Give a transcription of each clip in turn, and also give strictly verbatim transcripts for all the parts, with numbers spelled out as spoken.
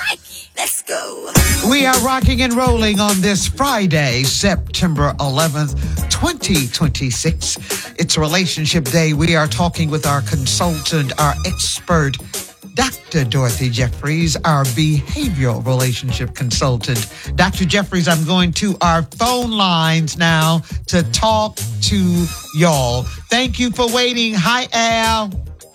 Let's go. We are rocking and rolling on this Friday, September eleventh, twenty twenty-six. It's Relationship Day. We are talking with our consultant, our expert, Doctor Dorothy Jeffries, our behavioral relationship consultant. Doctor Jeffries, I'm going to our phone lines now to talk to y'all. Thank you for waiting. Hi, Al.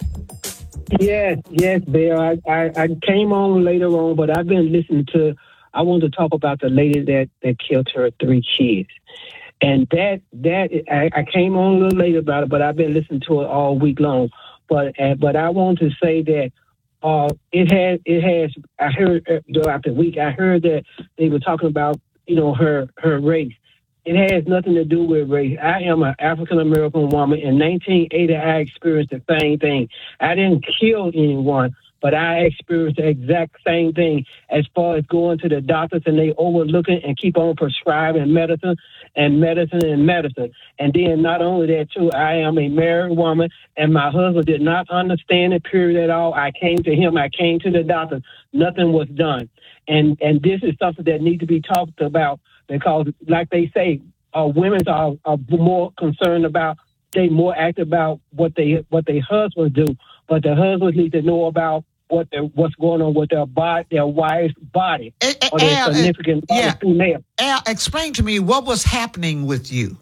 Yes, yes, Bill. I, I, I came on later on, but I've been listening to, I want to talk about the lady that, that killed her three kids. And that, that I, I came on a little later about it, but I've been listening to it all week long. But uh, but I want to say that uh, it has, it has, I heard uh, throughout the week, I heard that they were talking about, you know, her, her race. It has nothing to do with race. I am an African-American woman. In nineteen eighty, I experienced the same thing. I didn't kill anyone, but I experienced the exact same thing as far as going to the doctors and they overlooking and keep on prescribing medicine and medicine and medicine. And then not only that, too, I am a married woman, and my husband did not understand the period at all. I came to him. I came to the doctor. Nothing was done. And, and this is something that needs to be talked about. Because, like they say, uh, women are, are more concerned about, they more act about what they what their husbands do, but the husbands need to know about what their, what's going on with their body, their wife's body, Uh, uh, or their Al, uh, significant yeah. other female. Al, explain to me what was happening with you.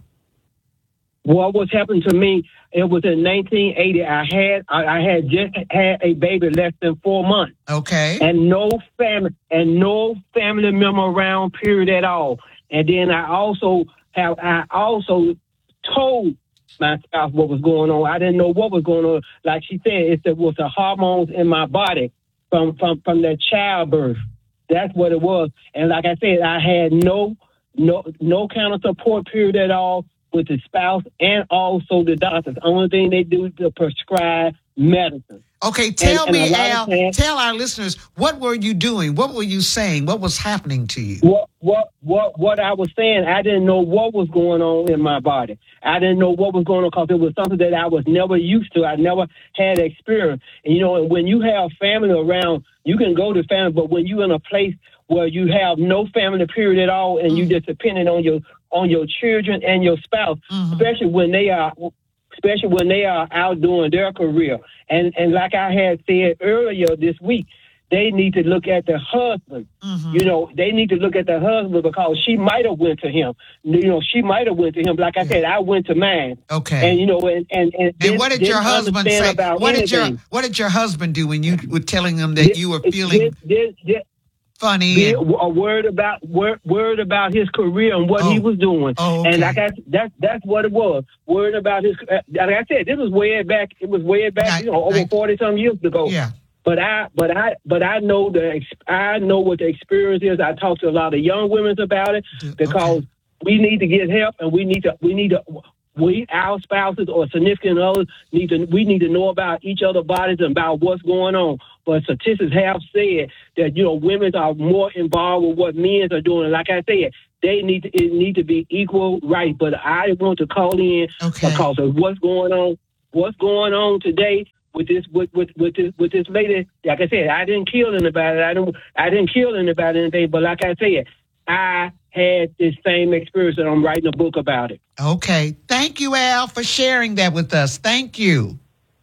What was happening to me? It was in nineteen eighty. I had I, I had just had a baby less than four months, Okay. and no family and no family member around. Period at all. And then I also have I also told my spouse what was going on. I didn't know what was going on. Like she said, it was the hormones in my body from from from that childbirth. That's what it was. And like I said, I had no no no kind of support period at all with the spouse and also the doctors. The only thing they do is to prescribe medicine. Okay, tell And- and a me, lot Al, of times- tell our listeners, what were you doing? What were you saying? What was happening to you? What what what what I was saying, I didn't know what was going on in my body. I didn't know what was going on because it was something that I was never used to. I never had experience. And you know, and when you have family around, you can go to family, but when you're in a place where you have no family period at all, and mm-hmm. you just depending on your on your children and your spouse, mm-hmm. especially when they are. especially when they are out doing their career. And and like I had said earlier this week, they need to look at the husband. Mm-hmm. You know, they need to look at the husband because she might have went to him. You know, she might have went to him. Like I yeah. said, I went to mine. Okay. And, you know, and... And, and, and what did your husband say? What did your, what did your husband do when you were telling him that this, you were feeling... This, this, this, funny and, a word about word, word about his career and what oh. he was doing, oh, okay. and like I, that's that's what it was. Word about his. Like I said, this was way back. It was way back, I, you know, over forty some years ago. Yeah. But I, but I, but I know the. I know what the experience is. I talk to a lot of young women about it because okay. we need to get help, and we need to. We need to. We, our spouses or significant others, need to. We need to know about each other's bodies and about what's going on. But statistics have said that, you know, women are more involved with what men are doing. And like I said, they need to, it need to be equal right. But I want to call in okay. because of what's going on. What's going on today with this with, with, with this with this lady? Like I said, I didn't kill anybody. I don't. I didn't kill anybody anything. But like I said, I had this same experience, and I'm writing a book about it. Okay, thank you, Al, for sharing that with us. Thank you.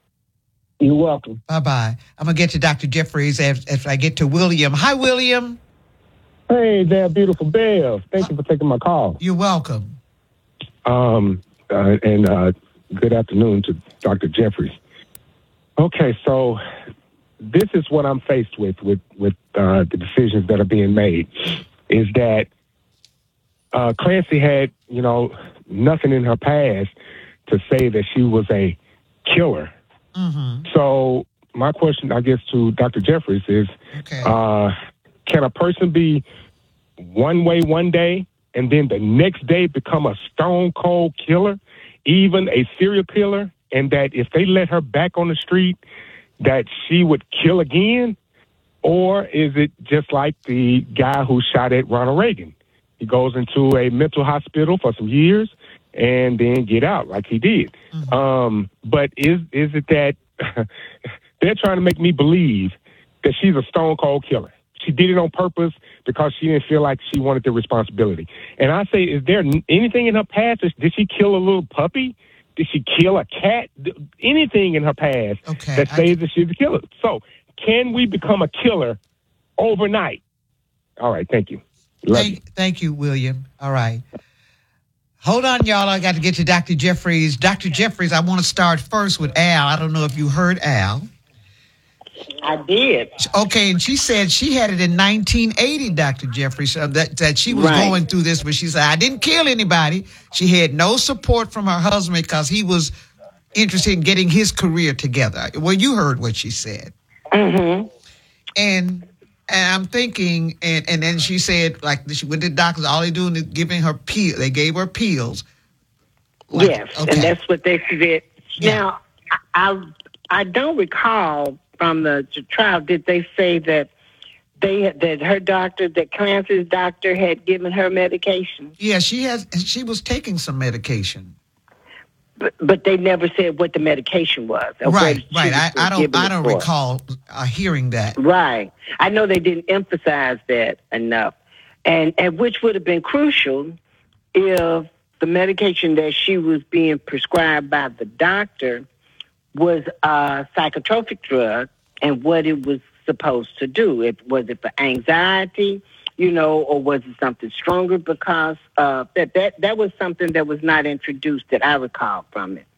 You're welcome. Bye-bye. I'm going to get to Doctor Jeffries as, as I get to William. Hi, William. Hey there, beautiful Bev. Thank you for taking my call. You're welcome. Um, uh, and uh, good afternoon to Doctor Jeffries. Okay, so this is what I'm faced with, with, with uh, the decisions that are being made, is that uh, Clancy had, you know, nothing in her past to say that she was a killer. Mm-hmm. So my question, I guess, to Doctor Jeffries is, okay. uh, can a person be one way one day and then the next day become a stone cold killer, even a serial killer, and that if they let her back on the street, that she would kill again? Or is it just like the guy who shot at Ronald Reagan? He goes into a mental hospital for some years and then get out like he did. Mm-hmm. Um, but is is it that they're trying to make me believe that she's a stone cold killer? she did it on purpose because she didn't feel like she wanted the responsibility. And I say, is there anything in her past? Did she kill a little puppy? Did she kill a cat? Anything in her past okay, that says that she's a killer? So can we become a killer overnight? All right, thank you. Love thank, you. Thank you, William. All right. Hold on, y'all. I got to get to Doctor Jeffries. Doctor Jeffries, I want to start first with Al. I don't know if you heard Al. I did. Okay, and she said she had it in nineteen eighty, Doctor Jeffries, so that, that she was Right. going through this, but she said, I didn't kill anybody. She had no support from her husband because he was interested in getting his career together. Well, you heard what she said. Mm-hmm. And... And I'm thinking, and, and then she said, like, she went to the doctors, all they doing is giving her pills. They gave her pills. Like, Yes, okay. and that's what they said. Yeah. Now, I, I I don't recall from the trial, did they say that they that her doctor, that Clancy's doctor, had given her medication? Yeah, she has. She was taking some medication. But, but they never said what the medication was. or Right, what she right. I, was I don't. given I it don't for. recall uh, hearing that. Right. I know they didn't emphasize that enough, and and which would have been crucial if the medication that she was being prescribed by the doctor was a psychotropic drug and what it was supposed to do. It was it for anxiety, you know, or was it something stronger? Because uh, that that that was something that was not introduced that I recall from it,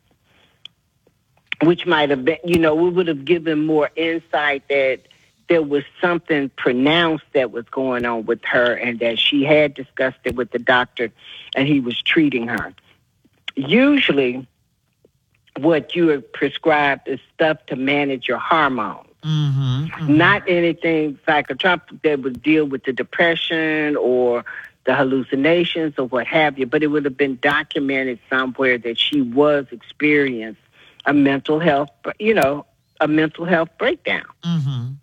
which might have been, you know, we would have given more insight that there was something pronounced that was going on with her and that she had discussed it with the doctor and he was treating her. Usually what you are prescribed is stuff to manage your hormones. Mm-hmm, mm-hmm. Not anything psychotropic that would deal with the depression or the hallucinations or what have you, but it would have been documented somewhere that she was experiencing a mental health, you know, a mental health breakdown. Mm-hmm.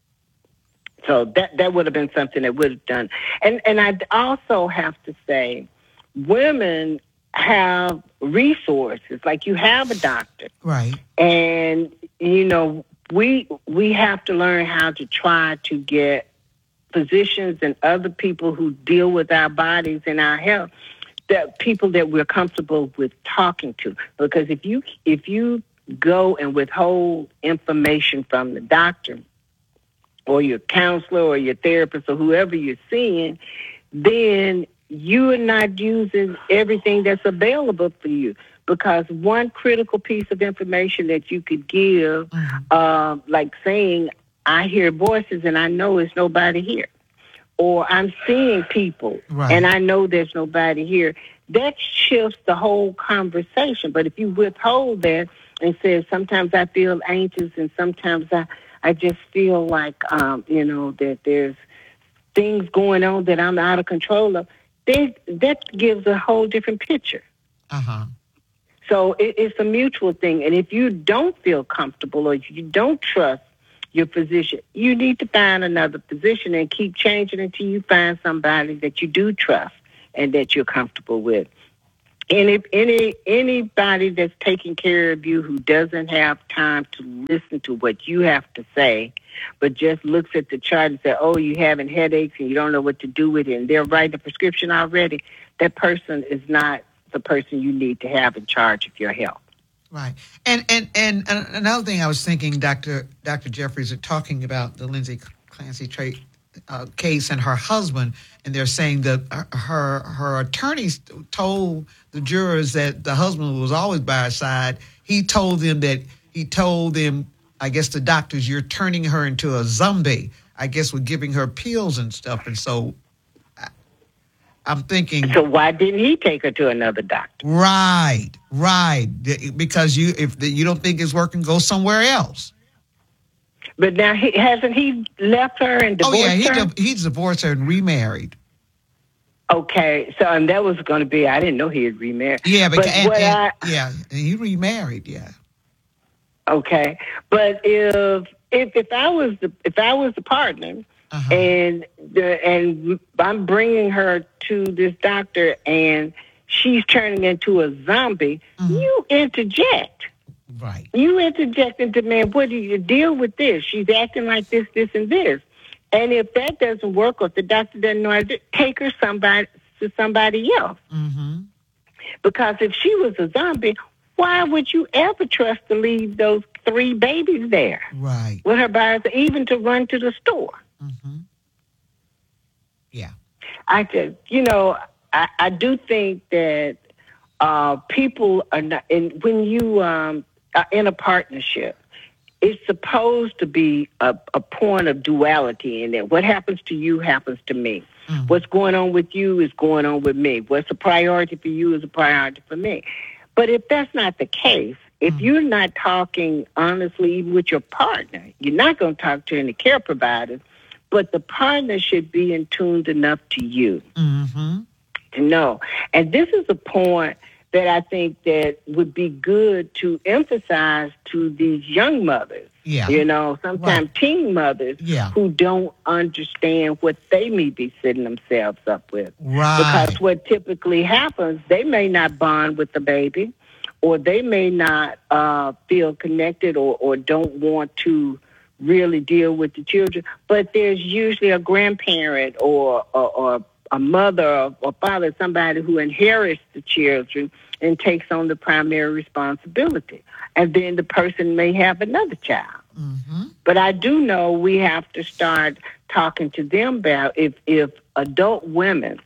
So that that would have been something that would have done. And and I also have to say, women have resources. Like you have a doctor, Right. and you know we we have to learn how to try to get physicians and other people who deal with our bodies and our health, that people that we're comfortable with talking to. Because if you if you go and withhold information from the doctor or your counselor or your therapist or whoever you're seeing, then you are not using everything that's available for you. Because one critical piece of information that you could give, Mm-hmm. uh, like saying, I hear voices and I know there's nobody here. Or I'm seeing people Right. and I know there's nobody here. That shifts the whole conversation. But if you withhold that and say, sometimes I feel anxious and sometimes I, I just feel like, um, you know, that there's things going on that I'm out of control of, they, that gives a whole different picture. Uh-huh. So it, it's a mutual thing. And if you don't feel comfortable or you don't trust your physician, you need to find another physician and keep changing until you find somebody that you do trust and that you're comfortable with. And if any anybody that's taking care of you who doesn't have time to listen to what you have to say, but just looks at the chart and says, oh, you're having headaches and you don't know what to do with it, and they're writing a prescription already, that person is not the person you need to have in charge of your health. Right. And and and another thing I was thinking, Doctor Doctor Jeffries, are talking about the Lindsay Clancy tra- uh, case and her husband, and they're saying that her her attorneys told the jurors that the husband was always by her side. He told them that he told them, I guess the doctors, you're turning her into a zombie. I guess with giving her pills and stuff, and so I, I'm thinking. So why didn't he take her to another doctor? Right, right. Because you, if the, you don't think it's working, go somewhere else. But now, he, hasn't he left her and Oh divorced yeah, he her? di- he divorced her and remarried. Okay, so and that was going to be, I didn't know he had remarried. Yeah, but, but and, what and- I, yeah, he remarried. Yeah. okay, but if if if I was the if I was the partner, Uh-huh. and the, and I'm bringing her to this doctor and she's turning into a zombie, Mhm. you interject. Right. You interject and demand, what do you deal with this? She's acting like this, this, and this. And if that doesn't work, or if the doctor doesn't know how to do it, take her somebody to somebody else. Mm-hmm. Because if she was a zombie, why would you ever trust to leave those three babies there? Right. With her by herself, even to run to the store? Mm-hmm. Yeah. I just, you know, I, I do think that uh, people are not, and when you um, are in a partnership, it's supposed to be a, a point of duality in there. What happens to you happens to me. Mm-hmm. What's going on with you is going on with me. What's a priority for you is a priority for me. But if that's not the case, if mm-hmm. you're not talking honestly even with your partner, you're not going to talk to any care providers, but the partner should be in tuned enough to you mm-hmm. to know. And this is a point that I think that would be good to emphasize to these young mothers. Yeah. You know, sometimes right. teen mothers yeah. who don't understand what they may be setting themselves up with. Right. Because what typically happens, they may not bond with the baby, or they may not uh, feel connected or, or don't want to really deal with the children. But there's usually a grandparent or, or, or a mother or, or father, somebody who inherits the children and takes on the primary responsibility. And then the person may have another child. Mm-hmm. But I do know we have to start talking to them about if, if adult women,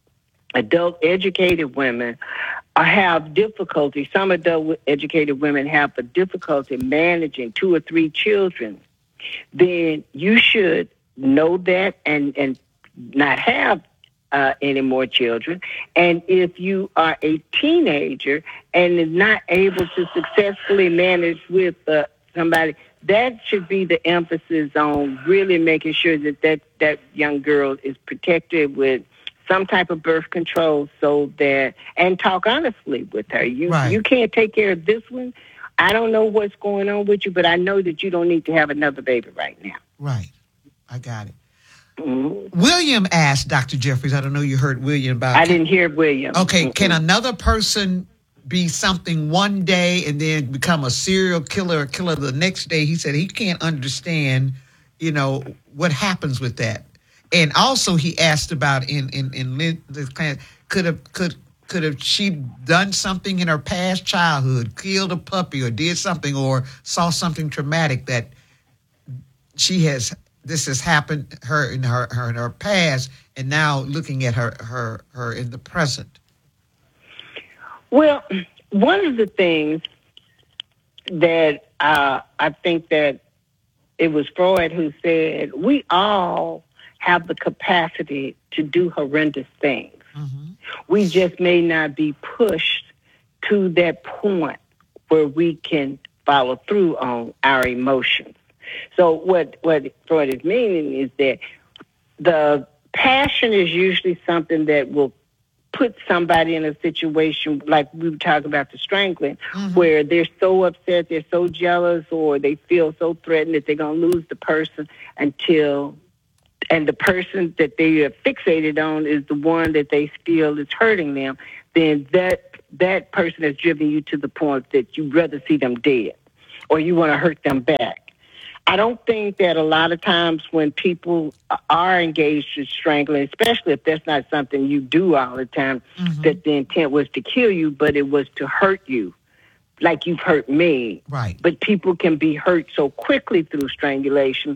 adult educated women, uh, have difficulty, some adult educated women have a difficulty managing two or three children, then you should know that and, and not have Uh, any more children. And if you are a teenager and is not able to successfully manage with uh, somebody, that should be the emphasis on really making sure that, that that young girl is protected with some type of birth control, so that, and talk honestly with her. You right. you can't take care of this one. I don't know what's going on with you, but I know that you don't need to have another baby right now. Right. I got it. Mm-hmm. William asked Doctor Jeffries, I don't know you heard William about I didn't hear William. Okay, mm-hmm. Can another person be something one day and then become a serial killer or killer the next day? He said he can't understand, you know, what happens with that. And also he asked about in in in the class, could have could could have she done something in her past childhood, killed a puppy or did something or saw something traumatic that she has this has happened her in her, her in her past, and now looking at her her her in the present. Well, one of the things that uh, I think that it was Freud who said we all have the capacity to do horrendous things. Mm-hmm. We just may not be pushed to that point where we can follow through on our emotions. So what, what Freud is meaning is that the passion is usually something that will put somebody in a situation like we were talking about the strangling, mm-hmm. where they're so upset, they're so jealous, or they feel so threatened that they're going to lose the person until, and the person that they are fixated on is the one that they feel is hurting them, then that that person has driven you to the point that you'd rather see them dead or you want to hurt them back. I don't think that a lot of times when people are engaged in strangling, especially if that's not something you do all the time, mm-hmm. that the intent was to kill you, but it was to hurt you, like you've hurt me. Right. But people can be hurt so quickly through strangulation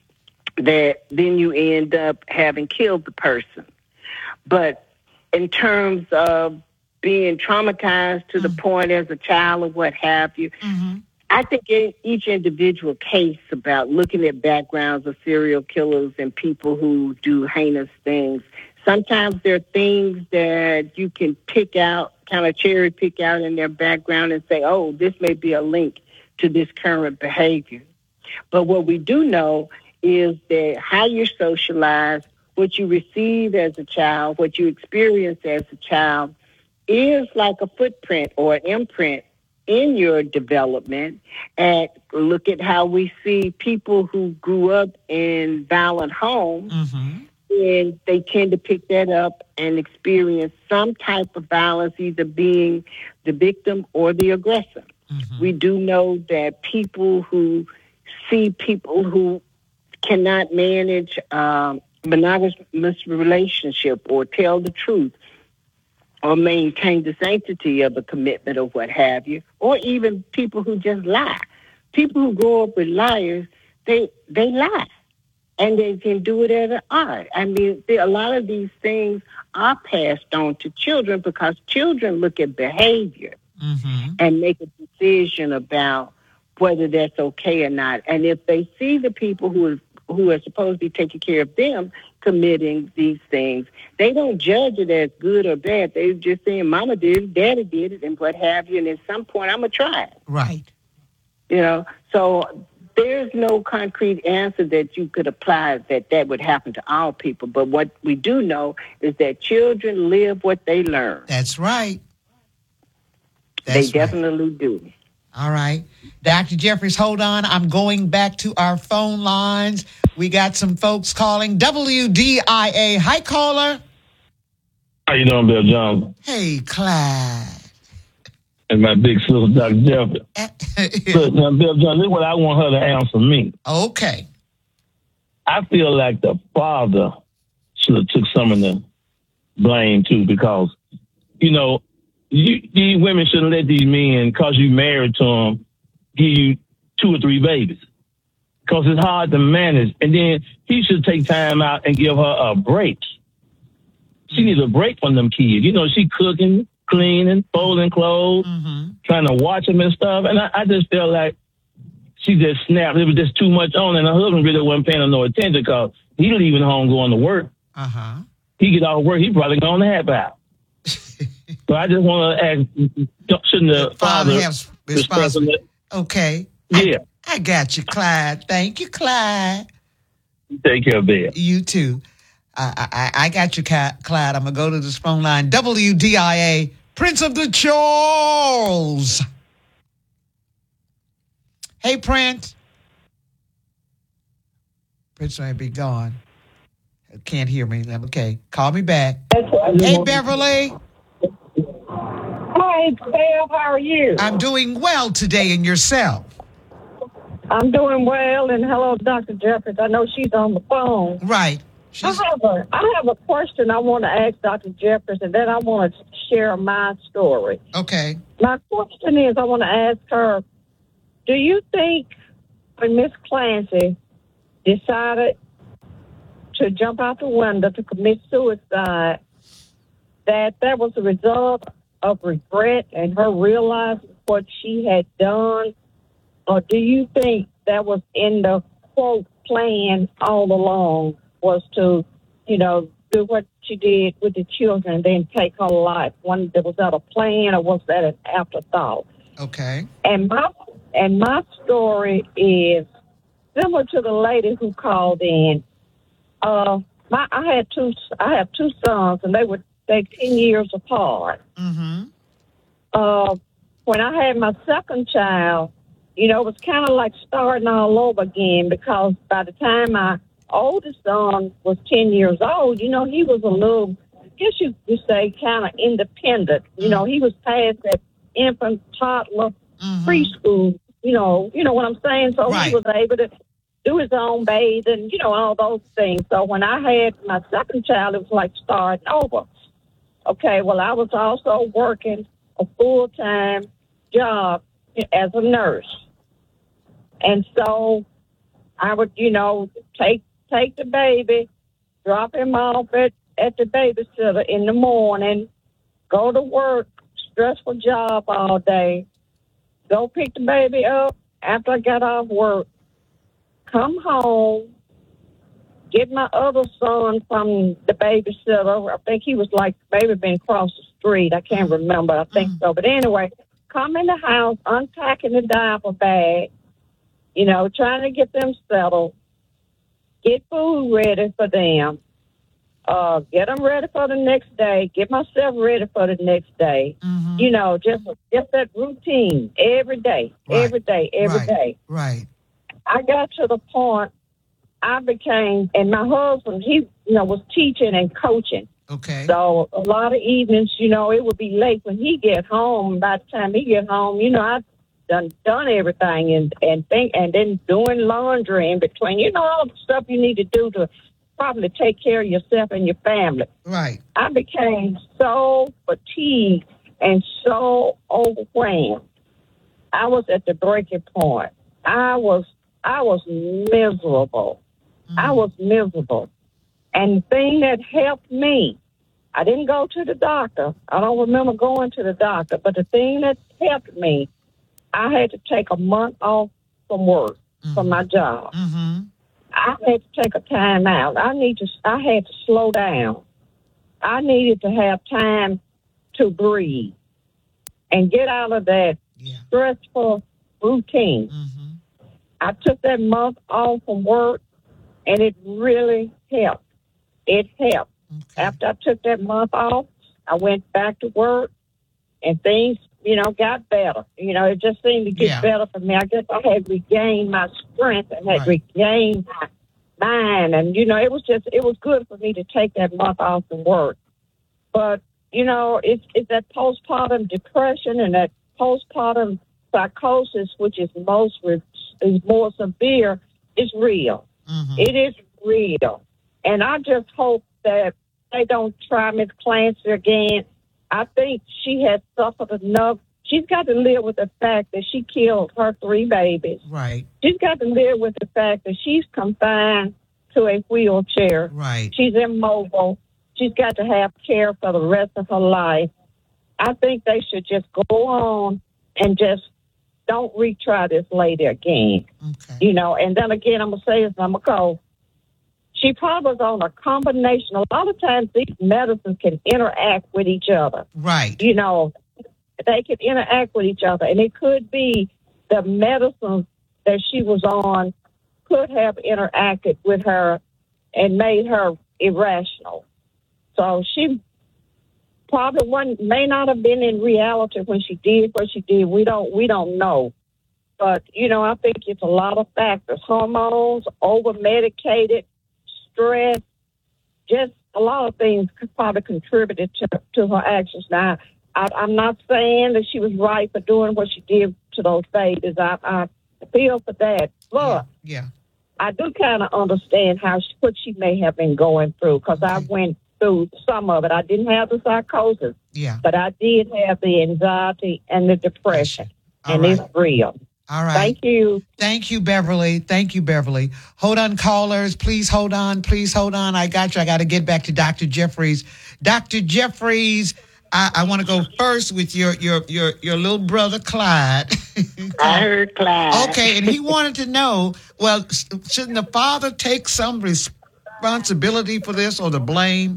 that then you end up having killed the person. But in terms of being traumatized to mm-hmm. the point as a child or what have you, mm-hmm. I think in each individual case about looking at backgrounds of serial killers and people who do heinous things, sometimes there are things that you can pick out, kind of cherry pick out in their background and say, oh, this may be a link to this current behavior. But what we do know is that how you're socialized, what you receive as a child, what you experience as a child is like a footprint or an imprint in your development. And look at how we see people who grew up in violent homes, mm-hmm. and they tend to pick that up and experience some type of violence, either being the victim or the aggressor. Mm-hmm. We do know that people who see people who cannot manage um, monogamous relationship or tell the truth or maintain the sanctity of a commitment or what have you, or even people who just lie. People who grow up with liars, they they lie, and they can do it as an art. I mean, there, a lot of these things are passed on to children because children look at behavior mm-hmm. and make a decision about whether that's okay or not. And if they see the people who are, who are supposed to be taking care of them committing these things, they don't judge it as good or bad. They're just saying, Mama did it, Daddy did it, and what have you. And at some point, I'm going to try it. Right. You know, so there's no concrete answer that you could apply that that would happen to all people. But what we do know is that children live what they learn. That's right. That's they definitely right. do. All right. Doctor Jeffries, hold on. I'm going back to our phone lines. We got some folks calling. W D I A. Hi, caller. How you doing, Bill Jones? Hey, Clyde. And my big sister, Doctor Jeffries. Look, now, Bill Jones, this is what I want her to answer me. Okay. I feel like the father should have took some of the blame, too, because, you know, You, these women shouldn't let these men, because you married to them, give you two or three babies. Because it's hard to manage. And then he should take time out and give her a break. She needs a break from them kids. You know, she cooking, cleaning, folding clothes, mm-hmm. trying to watch them and stuff. And I, I just felt like she just snapped. It was just too much on. And her husband really wasn't paying her no attention because he leaving home going to work. Uh-huh. He get off work, he probably going to have out. So I just want to ask, shouldn't the, the father, father have responsibility? Okay. Yeah. I, I got you, Clyde. Thank you, Clyde. Take care, Bill. You too. I, I, I got you, Clyde. I'm going to go to this phone line. W D I A, Prince of the Charles. Hey, Prince. Prince might be gone. Can't hear me. Okay. Call me back. Hey, Beverly. Hi, Belle. How are you? I'm doing well today, and yourself? I'm doing well, and hello, Doctor Jeffries. I know she's on the phone. Right. She's... I have a I have a question I want to ask Doctor Jeffries, and then I want to share my story. Okay. My question is, I want to ask her, do you think when Miss Clancy decided to jump out the window to commit suicide, that that was a result of regret and her realizing what she had done? Or do you think that was in the, quote, plan all along, was to, you know, do what she did with the children and then take her life? One, was that a plan or was that an afterthought? Okay. And my, and my story is similar to the lady who called in. Uh, my, I had two. I have two sons, and they were they ten years apart. Mm-hmm. Uh, when I had my second child, you know, it was kind of like starting all over again because by the time my oldest son was ten years old, you know, he was a little, I guess you could say, kind of independent. You know, he was past that infant, toddler, mm-hmm. preschool. You know, you know what I'm saying. So right. he was able to do his own bathing, you know, all those things. So when I had my second child, it was like starting over. Okay, well, I was also working a full-time job as a nurse. And so I would, you know, take take the baby, drop him off at, at the babysitter in the morning, go to work, stressful job all day, go pick the baby up after I got off work, come home, get my other son from the babysitter. I think he was like maybe been across the street. I can't remember. I think mm. so. But anyway, come in the house, unpacking the diaper bag, you know, trying to get them settled, get food ready for them, uh, get them ready for the next day, get myself ready for the next day. Mm-hmm. You know, just just that routine every day, right. every day, every right. day. Right. I got to the point I became, and my husband, he, you know, was teaching and coaching. Okay. So a lot of evenings, you know, it would be late when he get home. By the time he get home, you know, I'd done done everything and and think and then doing laundry in between. You know, all the stuff you need to do to probably take care of yourself and your family. Right. I became so fatigued and so overwhelmed. I was at the breaking point. I was I was miserable. Mm. I was miserable. And the thing that helped me, I didn't go to the doctor. I don't remember going to the doctor. But the thing that helped me, I had to take a month off from work, mm-hmm. from my job. Mm-hmm. I had to take a time out. I need to. I had to slow down. I needed to have time to breathe and get out of that yeah. stressful routine. Mm-hmm. I took that month off from work, and it really helped. It helped. Okay. After I took that month off, I went back to work, and things, you know, got better. You know, it just seemed to get yeah. better for me. I guess I had regained my strength and had right. regained my mind. And, you know, it was just, it was good for me to take that month off from work. But, you know, it's, it's that postpartum depression and that postpartum psychosis, which is most, is more severe, is real. Mm-hmm. It is real. And I just hope that they don't try Miss Clancy again. I think she has suffered enough. She's got to live with the fact that she killed her three babies. Right. She's got to live with the fact that she's confined to a wheelchair. Right. She's immobile. She's got to have care for the rest of her life. I think they should just go on and just don't retry this lady again. Okay. You know, and then again, I'm going to say this, and I'm going to go. She probably was on a combination. A lot of times these medicines can interact with each other. Right. You know, they can interact with each other. And it could be the medicines that she was on could have interacted with her and made her irrational. So she probably one may not have been in reality when she did what she did. We don't we don't know. But, you know, I think it's a lot of factors. Hormones, over-medicated, stress, just a lot of things probably contributed to, to her actions. Now, I, I'm not saying that she was right for doing what she did to those babies. I, I feel for that. But yeah. yeah. I do kind of understand how she, what she may have been going through because okay. I went through some of it. I didn't have the psychosis, yeah. but I did have the anxiety and the depression, All and right. it's real. All right. Thank you. Thank you, Beverly. Thank you, Beverly. Hold on, callers. Please hold on. Please hold on. I got you. I got to get back to Doctor Jeffries. Doctor Jeffries, I, I want to go first with your your your your little brother, Clyde. I heard Clyde. Okay, and he wanted to know, well, shouldn't the father take some responsibility for this or the blame?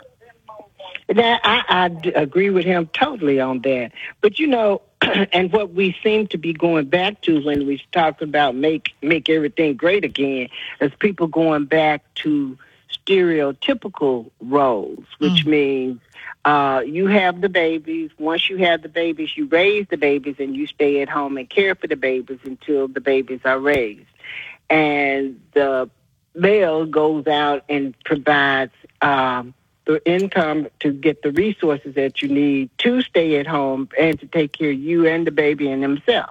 That I, I d- agree with him totally on that. But, you know, and what we seem to be going back to when we talk about make make everything great again is people going back to stereotypical roles, which mm. means uh, you have the babies. Once you have the babies, you raise the babies and you stay at home and care for the babies until the babies are raised. And the male goes out and provides um, the income to get the resources that you need to stay at home and to take care of you and the baby and himself.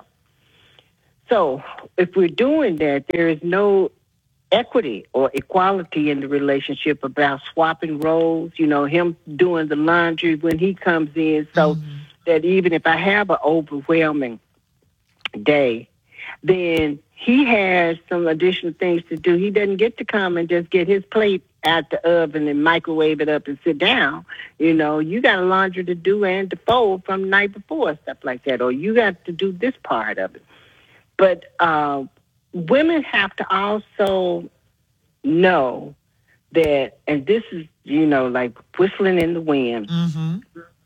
So if we're doing that, there is no equity or equality in the relationship about swapping roles, you know, him doing the laundry when he comes in, so mm-hmm. that even if I have an overwhelming day, then he has some additional things to do. He doesn't get to come and just get his plate out the oven and microwave it up and sit down. You know, you got a laundry to do and to fold from the night before, stuff like that, or you got to do this part of it. But uh, women have to also know that, and this is, you know, like whistling in the wind. Mm-hmm.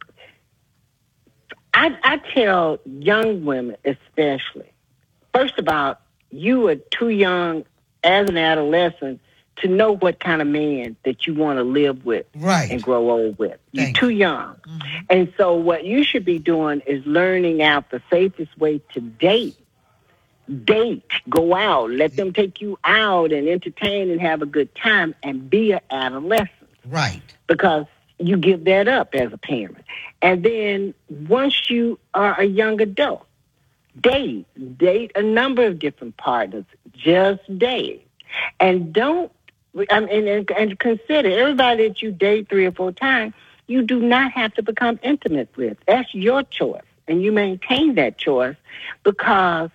I, I tell young women especially, first of all, you are too young as an adolescent to know what kind of man that you want to live with right. and grow old with. You're Thank too you. young. Mm-hmm. And so what you should be doing is learning out the safest way to date. Date, go out, let them take you out and entertain and have a good time and be an adolescent. Right. Because you give that up as a parent. And then once you are a young adult, Date. Date a number of different partners. Just date. And don't, I mean, and, and consider everybody that you date three or four times, you do not have to become intimate with. That's your choice. And you maintain that choice because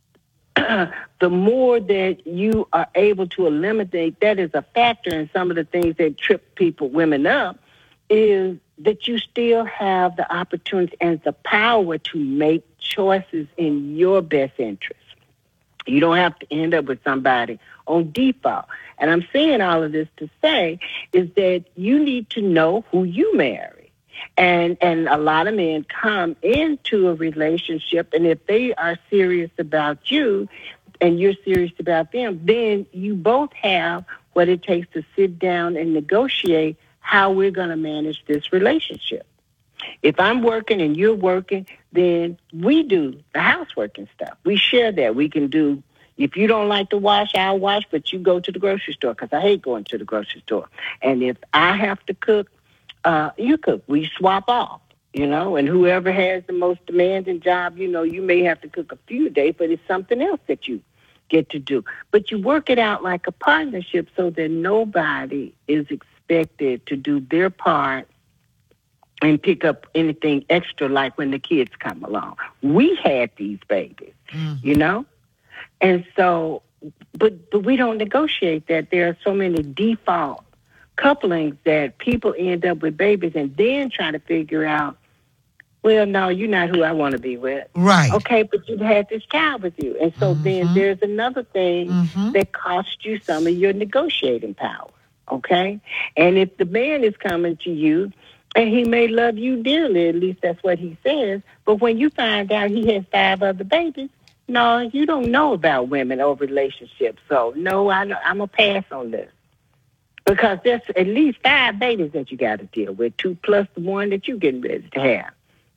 the more that you are able to eliminate, that is a factor in some of the things that trip people, women up, is that you still have the opportunity and the power to make choices in your best interest. You don't have to end up with somebody on default. And I'm saying all of this to say is that you need to know who you marry. And and a lot of men come into a relationship, and if they are serious about you and you're serious about them, then you both have what it takes to sit down and negotiate how we're going to manage this relationship. If I'm working and you're working, then we do the housework and stuff. We share that. We can do, if you don't like to wash, I'll wash, but you go to the grocery store because I hate going to the grocery store. And if I have to cook, uh, you cook. We swap off, you know, and whoever has the most demanding job, you know, you may have to cook a few days, but it's something else that you get to do. But you work it out like a partnership so that nobody is expected to do their part and pick up anything extra like when the kids come along. We had these babies, mm-hmm. you know? And so, but but we don't negotiate that. There are so many default couplings that people end up with babies and then try to figure out, well, no, you're not who I want to be with. Right. Okay, but you've had this child with you. And so mm-hmm. then there's another thing mm-hmm. that costs you some of your negotiating power, okay? And if the man is coming to you, and he may love you dearly, at least that's what he says, but when you find out he has five other babies, no, you don't know about women or relationships. So, no, I, I'm going to pass on this. Because there's at least five babies that you got to deal with, two plus the one that you're getting ready to have.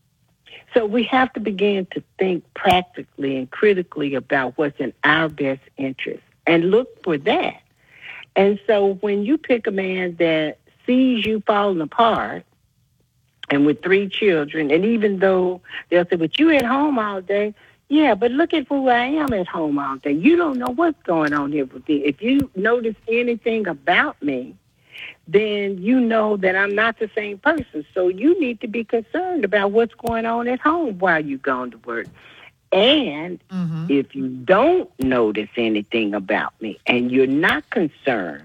So we have to begin to think practically and critically about what's in our best interest and look for that. And so when you pick a man that sees you falling apart and with three children, and even though they'll say, but you at home all day, yeah, but look at who I am at home all day. You don't know what's going on here with me. If you notice anything about me, then you know that I'm not the same person. So you need to be concerned about what's going on at home while you're going to work. And mm-hmm. if you don't notice anything about me and you're not concerned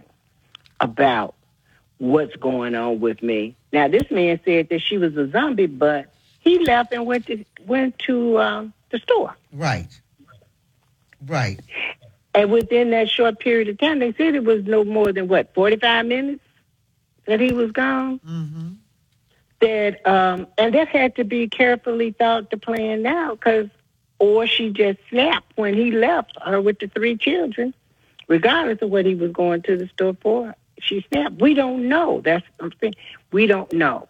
about what's going on with me. Now, this man said that she was a zombie, but he left and went to, went to um, the store. Right. Right. And within that short period of time, they said it was no more than, what, forty-five minutes that he was gone? Mm-hmm. That, um, and that had to be carefully thought to plan out, because, or she just snapped when he left her with the three children, regardless of what he was going to the store for. She snapped. We don't know. That's what I'm saying. We don't know.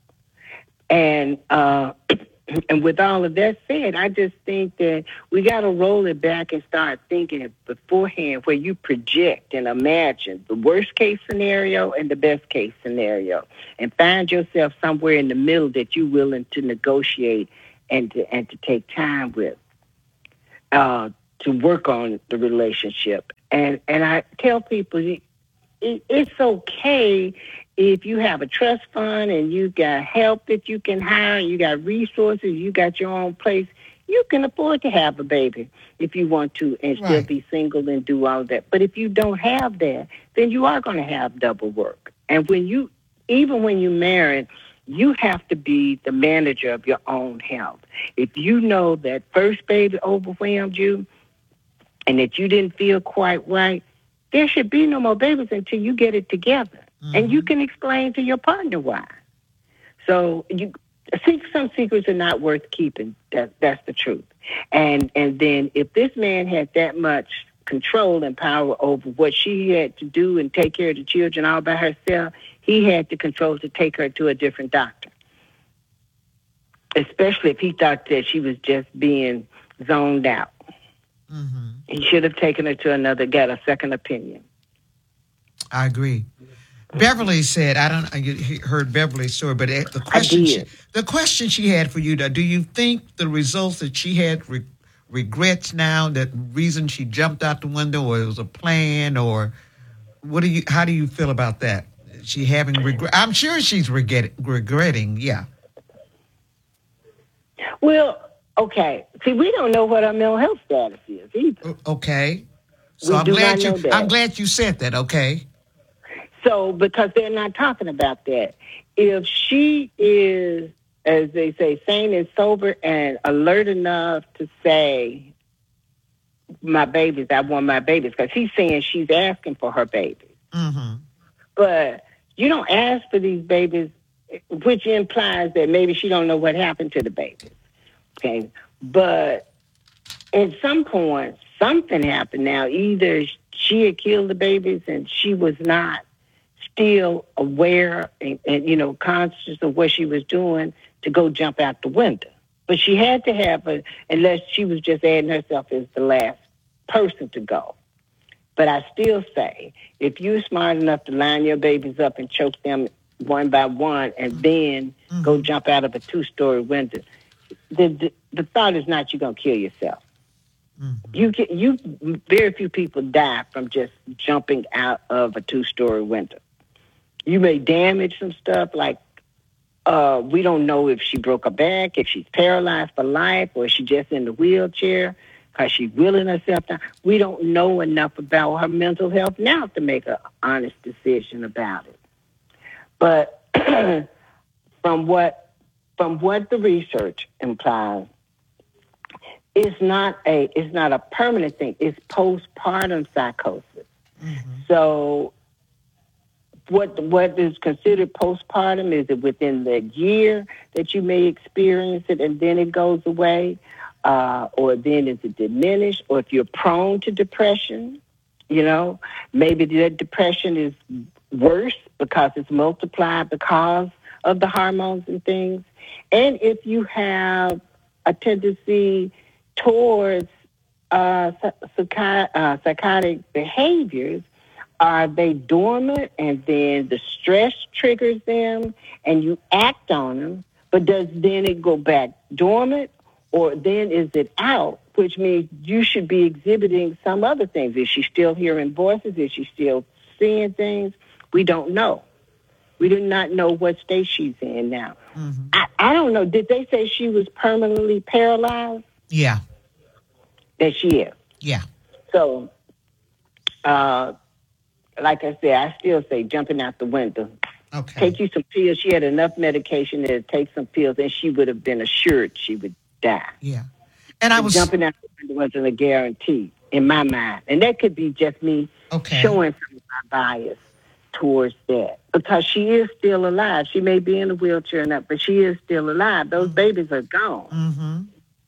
And, uh, and with all of that said, I just think that we got to roll it back and start thinking it beforehand, where you project and imagine the worst case scenario and the best case scenario, and find yourself somewhere in the middle that you're willing to negotiate and to, and to take time with, uh, to work on the relationship. And, and I tell people, it, it's okay if you have a trust fund and you got help that you can hire, you got resources, you got your own place, you can afford to have a baby if you want to and still right. be single and do all that. But if you don't have that, then you are going to have double work. And when you, even when you marry, you have to be the manager of your own health. If you know that first baby overwhelmed you and that you didn't feel quite right, there should be no more babies until you get it together. Mm-hmm. And you can explain to your partner why. So you think some secrets are not worth keeping. That, that's the truth. And and then if this man had that much control and power over what she had to do and take care of the children all by herself, he had the control to take her to a different doctor. Especially if he thought that she was just being zoned out. Mm-hmm. He should have taken her to another, got a second opinion. I agree. Beverly said, I don't I heard Beverly's story, but the question, she, the question she had for you, do you think the results that she had re- regrets now, that reason she jumped out the window, or it was a plan, or what do you, how do you feel about that? She having regret? I'm sure she's regret, regretting, yeah. Well, okay. See, we don't know what her mental health status is either. Okay. So we I'm do glad not you know that. I'm glad you said that, okay. So, because they're not talking about that. If she is, as they say, sane and sober and alert enough to say, my babies, I want my babies, because he's saying she's asking for her babies. Mm-hmm. But you don't ask for these babies, which implies that maybe she don't know what happened to the babies. Okay? But at some point, something happened now. Either she had killed the babies and she was not still aware and, and, you know, conscious of what she was doing to go jump out the window. But she had to have a, unless she was just adding herself as the last person to go. But I still say, if you're smart enough to line your babies up and choke them one by one and then mm-hmm. go jump out of a two-story window, the, the, the thought is not you're going to kill yourself. Mm-hmm. You get, you very few people die from just jumping out of a two-story window. You may damage some stuff, like uh, we don't know if she broke her back, if she's paralyzed for life, or if she's just in the wheelchair because she's wheeling herself down. We don't know enough about her mental health now to make an honest decision about it. But from what from what the research implies, it's not a it's not a permanent thing. It's postpartum psychosis. Mm-hmm. So what what is considered postpartum, is it within the year that you may experience it and then it goes away, uh, or then is it diminished, or if you're prone to depression, you know, maybe that depression is worse because it's multiplied because of the hormones and things. And if you have a tendency towards uh, psych- uh, psychotic behaviors, are they dormant and then the stress triggers them and you act on them, but does then it go back dormant, or then is it out, which means you should be exhibiting some other things? Is she still hearing voices? Is she still seeing things? We don't know. We do not know what state she's in now. Mm-hmm. I, I don't know. Did they say she was permanently paralyzed? Yeah. That she is. Yeah. So, uh, like I said, I still say jumping out the window. Okay. Take you some pills. She had enough medication to take some pills, and she would have been assured she would die. Yeah. And I was jumping out the window wasn't a guarantee in my mind, and that could be just me okay. showing some of my bias towards that, because she is still alive. She may be in a wheelchair now, but she is still alive. Those mm-hmm. babies are gone. Mm-hmm.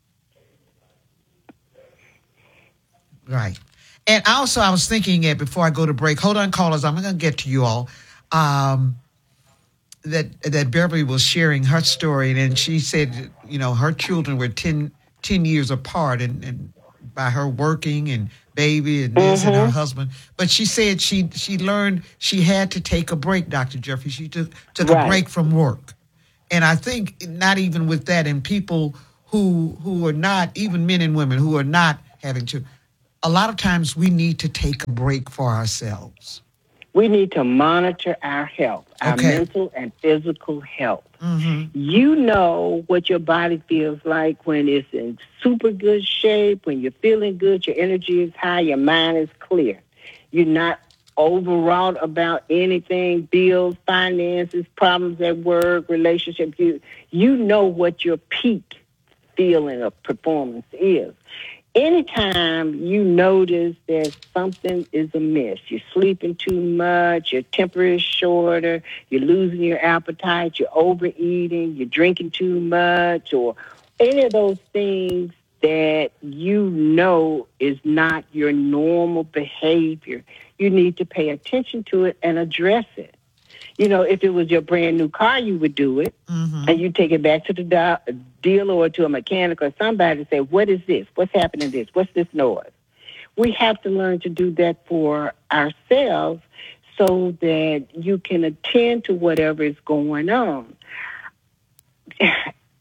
Right. And also, I was thinking it before I go to break. Hold on, callers. I'm going to get to you all. Um, that that Beverly was sharing her story, and she said, you know, her children were ten, ten years apart, and, and by her working and baby and this mm-hmm. and her husband. But she said she she learned she had to take a break, Doctor Jeffrey. She took took right. a break from work, and I think not even with that, and people who who are not, even men and women who are not having to. A lot of times we need to take a break for ourselves. We need to monitor our health, our okay. mental and physical health. Mm-hmm. You know what your body feels like when it's in super good shape, when you're feeling good, your energy is high, your mind is clear. You're not overwrought about anything, bills, finances, problems at work, relationships. You, you know what your peak feeling of performance is. Anytime you notice that something is amiss, you're sleeping too much, your temper is shorter, you're losing your appetite, you're overeating, you're drinking too much, or any of those things that you know is not your normal behavior, you need to pay attention to it and address it. You know, if it was your brand new car, you would do it, mm-hmm. and you take it back to the do- dealer or to a mechanic or somebody to say, what is this? What's happening to this? What's this noise? We have to learn to do that for ourselves so that you can attend to whatever is going on.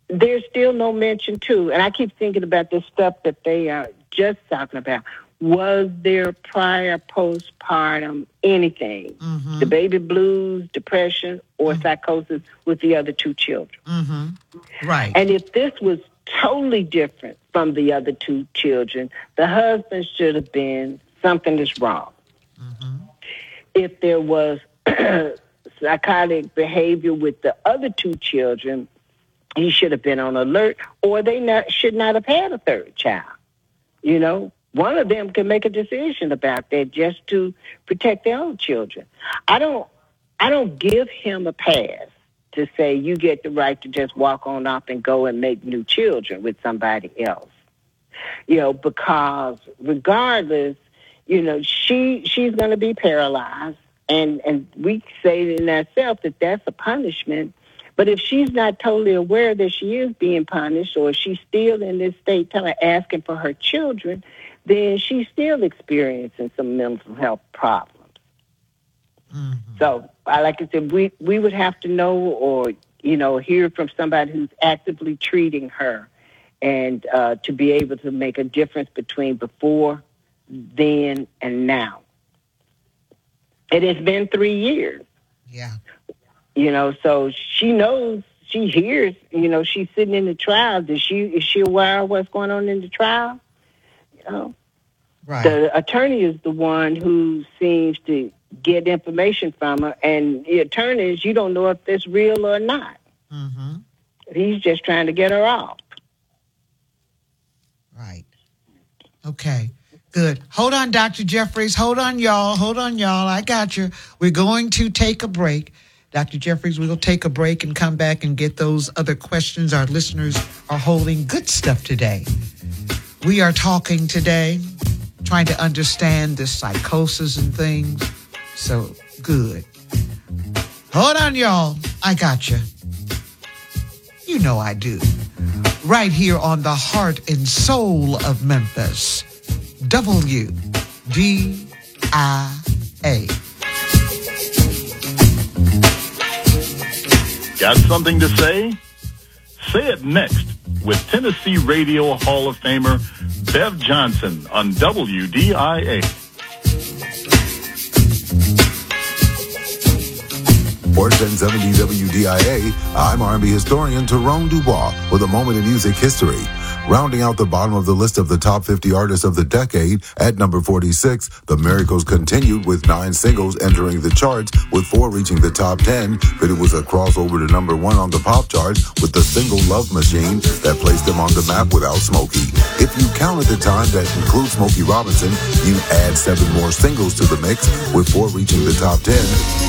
there's still no mention too. And I keep thinking about this stuff that they are just talking about. Was there prior postpartum anything? Mm-hmm. The baby blues, depression, or mm-hmm. psychosis with the other two children? Mm-hmm. Right. And if this was totally different from the other two children, the husband should have been, something is wrong. Mm-hmm. If there was psychotic behavior with the other two children, he should have been on alert, or they not, should not have had a third child. You know, one of them can make a decision about that just to protect their own children. I don't, I don't give him a pass to say you get the right to just walk on up and go and make new children with somebody else. You know, because regardless, you know, she she's going to be paralyzed, and and we say in ourselves that that's a punishment. But if she's not totally aware that she is being punished, or she's still in this state telling, asking for her children, then she's still experiencing some mental health problems. Mm-hmm. So, like I said, we, we would have to know, or, you know, hear from somebody who's actively treating her, and uh, to be able to make a difference between before, then, and now. It has been three years. Yeah. You know, so she knows, she hears, you know, she's sitting in the trial. Does she, is she aware of what's going on in the trial? You know, right. The attorney is the one who seems to get information from her, and the attorney is, you don't know if it's real or not. Mm-hmm. He's just trying to get her off. Right. Okay. Good. Hold on, Doctor Jeffries. Hold on, y'all. Hold on, y'all. I got you. We're going to take a break. Doctor Jeffries, we'll take a break and come back and get those other questions. Our listeners are holding good stuff today. We are talking today, trying to understand this psychosis and things. So, good. Hold on, y'all. I got you. You know I do. Right here on the heart and soul of Memphis. W D I A. Got something to say? Say it next with Tennessee Radio Hall of Famer Bev Johnson on W D I A. For ten seventy W D I A, I'm R and B historian Tyrone Dubois with a moment in music history. Rounding out the bottom of the list of the top fifty artists of the decade, at number forty-six, the miracles continued with nine singles entering the charts, with four reaching the top ten, but it was a crossover to number one on the pop chart with the single Love Machine that placed them on the map without Smokey. If you count at the time that includes Smokey Robinson, you add seven more singles to the mix, with four reaching the top ten.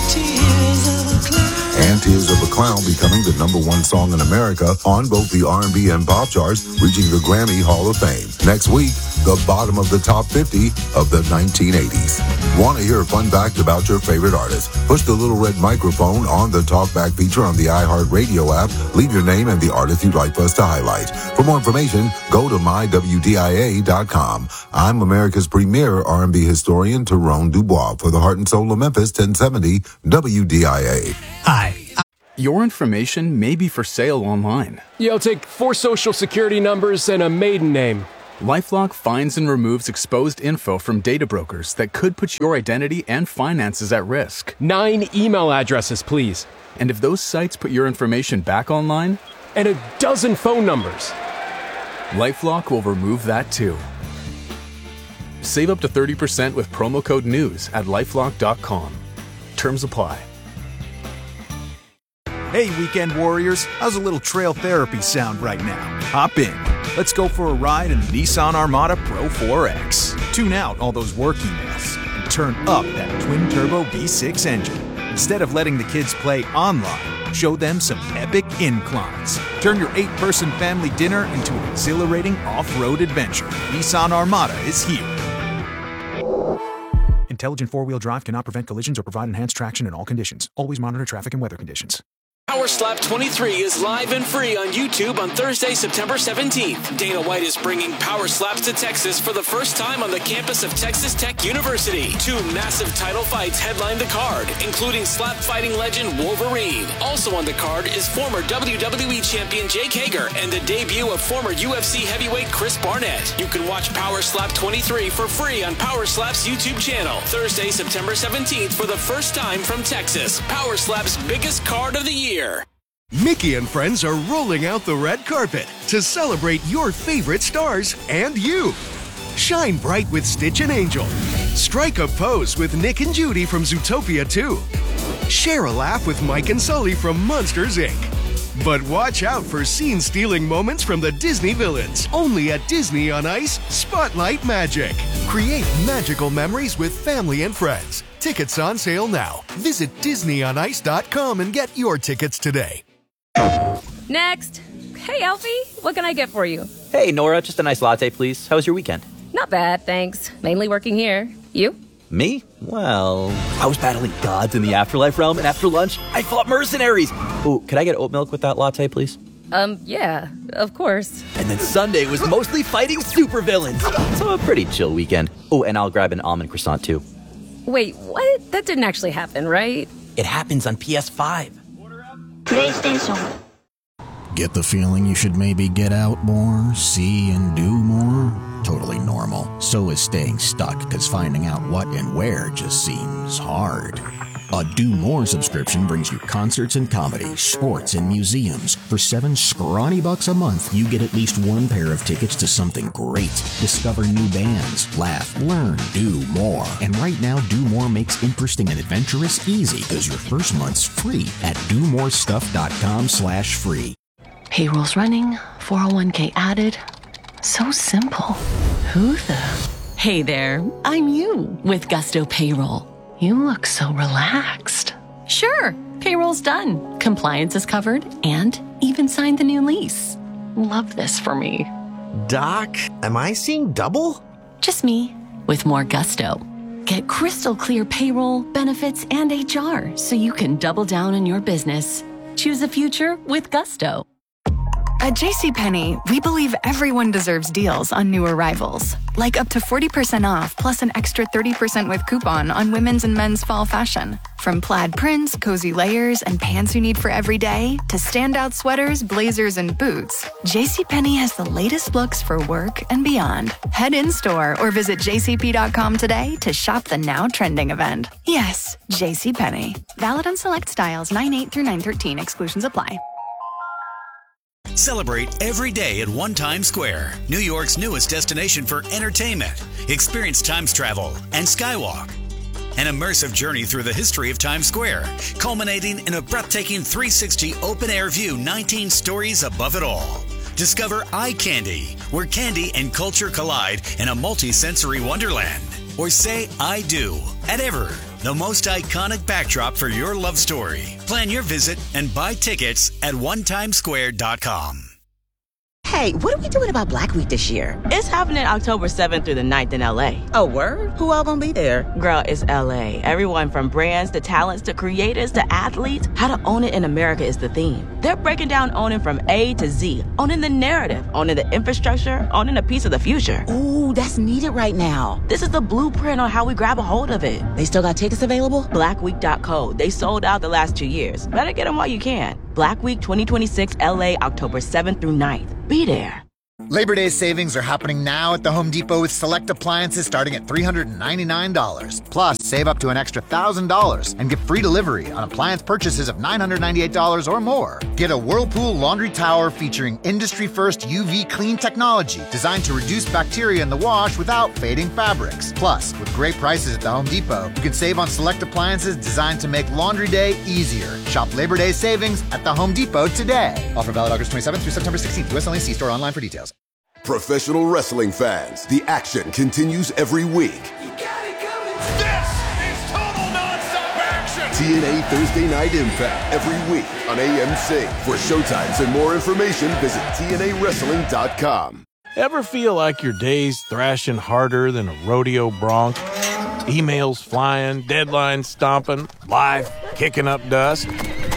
And Tears of a Clown becoming the number one song in America on both the R and B and pop charts, reaching the Grammy Hall of Fame. Next week, the bottom of the top fifty of the nineteen eighties. Want to hear a fun fact about your favorite artist? Push the little red microphone on the Talkback feature on the iHeartRadio app. Leave your name and the artist you'd like for us to highlight. For more information, go to my W D I A dot com. I'm America's premier R and B historian, Tyrone Dubois, for the Heart and Soul of Memphis, ten seventy W D I A. Hi. Your information may be for sale online. Yeah, I'll take four social security numbers and a maiden name. LifeLock finds and removes exposed info from data brokers that could put your identity and finances at risk. Nine email addresses, please. And if those sites put your information back online? And a dozen phone numbers. LifeLock will remove that too. Save up to thirty percent with promo code NEWS at lifelock dot com. Terms apply. Hey, weekend warriors, how's a little trail therapy sound right now? Hop in. Let's go for a ride in the Nissan Armada Pro four X. Tune out all those work emails and turn up that twin-turbo V six engine. Instead of letting the kids play online, show them some epic inclines. Turn your eight-person family dinner into an exhilarating off-road adventure. Nissan Armada is here. Intelligent four-wheel drive cannot prevent collisions or provide enhanced traction in all conditions. Always monitor traffic and weather conditions. Power Slap twenty-three is live and free on YouTube on Thursday, September seventeenth. Dana White is bringing Power Slaps to Texas for the first time on the campus of Texas Tech University. Two massive title fights headline the card, including slap fighting legend Wolverine. Also on the card is former W W E champion Jake Hager and the debut of former U F C heavyweight Chris Barnett. You can watch Power Slap twenty-three for free on Power Slap's YouTube channel. Thursday, September seventeenth for the first time from Texas. Power Slap's biggest card of the year. Mickey and friends are rolling out the red carpet to celebrate your favorite stars and you. Shine bright with Stitch and Angel. Strike a pose with Nick and Judy from Zootopia two. Share a laugh with Mike and Sully from Monsters, Incorporated. But watch out for scene-stealing moments from the Disney villains. Only at Disney on Ice, Spotlight Magic. Create magical memories with family and friends. Tickets on sale now. Visit disney on ice dot com and get your tickets today. Next. Hey, Alfie. What can I get for you? Hey, Nora. Just a nice latte, please. How was your weekend? Not bad, thanks. Mainly working here. You? Me? Well, I was battling gods in the afterlife realm, and after lunch, I fought mercenaries. Ooh, could I get oat milk with that latte, please? Um, yeah, of course. And then Sunday was mostly fighting supervillains. So a pretty chill weekend. Oh, and I'll grab an almond croissant, too. Wait, what? That didn't actually happen, right? It happens on P S five. PlayStation. Get the feeling you should maybe get out more, see and do more? Totally normal. So is staying stuck, because finding out what and where just seems hard. A Do More subscription brings you concerts and comedy, sports and museums. For seven scrawny bucks a month, you get at least one pair of tickets to something great. Discover new bands, laugh, learn, do more. And right now, Do More makes interesting and adventurous easy, because your first month's free at do more stuff dot com slash free. Payroll's running, four oh one k added. So simple. Who the? Hey there, I'm you with Gusto Payroll. You look so relaxed. Sure, payroll's done. Compliance is covered and even signed the new lease. Love this for me. Doc, am I seeing double? Just me with more gusto. Get crystal clear payroll, benefits, and H R so you can double down on your business. Choose a future with Gusto. At JCPenney, we believe everyone deserves deals on new arrivals. Like up to forty percent off plus an extra thirty percent with coupon on women's and men's fall fashion. From plaid prints, cozy layers, and pants you need for every day, to standout sweaters, blazers, and boots, JCPenney has the latest looks for work and beyond. Head in-store or visit j c p dot com today to shop the now trending event. Yes, JCPenney. Valid on select styles nine eight through nine thirteen. Exclusions apply. Celebrate every day at One Times Square, New York's newest destination for entertainment. Experience Times travel and Skywalk. An immersive journey through the history of Times Square, culminating in a breathtaking three sixty open-air view, nineteen stories above it all. Discover Eye Candy, where candy and culture collide in a multi-sensory wonderland. Or say I do at Ever, the most iconic backdrop for your love story. Plan your visit and buy tickets at one times square dot com. Hey, what are we doing about Black Week this year? It's happening October seventh through the ninth in L A. Oh, word? Who all gonna be there? Girl, it's L A. Everyone from brands to talents to creators to athletes. How to own it in America is the theme. They're breaking down owning from A to Z. Owning the narrative, owning the infrastructure, owning a piece of the future. Ooh, that's needed right now. This is the blueprint on how we grab a hold of it. They still got tickets available? black week dot co. They sold out the last two years. Better get them while you can. Black Week twenty twenty-six L A, October seventh through ninth. Be there. Labor Day savings are happening now at the Home Depot with select appliances starting at three hundred ninety-nine dollars. Plus, save up to an extra one thousand dollars and get free delivery on appliance purchases of nine hundred ninety-eight dollars or more. Get a Whirlpool laundry tower featuring industry-first U V clean technology designed to reduce bacteria in the wash without fading fabrics. Plus, with great prices at the Home Depot, you can save on select appliances designed to make laundry day easier. Shop Labor Day savings at the Home Depot today. Offer valid August twenty-seventh through September sixteenth. U S only. See store online for details. Professional wrestling fans, the action continues every week. You got it coming. This is total nonstop action. T N A Thursday Night Impact every week on A M C. For showtimes and more information, visit T N A wrestling dot com. Ever feel like your day's thrashing harder than a rodeo bronc? Emails flying, deadlines stomping, life kicking up dust?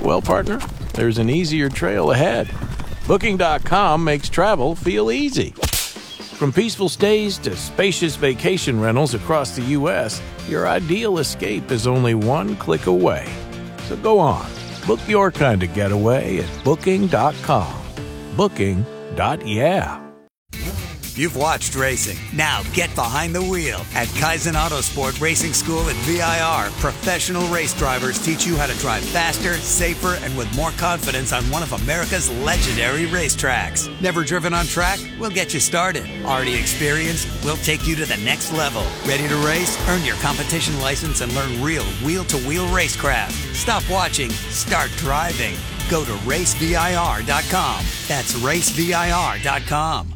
Well, partner, there's an easier trail ahead. Booking dot com makes travel feel easy. From peaceful stays to spacious vacation rentals across the U S, your ideal escape is only one click away. So go on, book your kind of getaway at Booking dot com. Booking. Yeah. You've watched racing. Now get behind the wheel. At Kaizen Autosport Racing School at V I R, professional race drivers teach you how to drive faster, safer, and with more confidence on one of America's legendary racetracks. Never driven on track? We'll get you started. Already experienced? We'll take you to the next level. Ready to race? Earn your competition license and learn real wheel-to-wheel racecraft. Stop watching. Start driving. Go to race V I R dot com. That's race V I R dot com.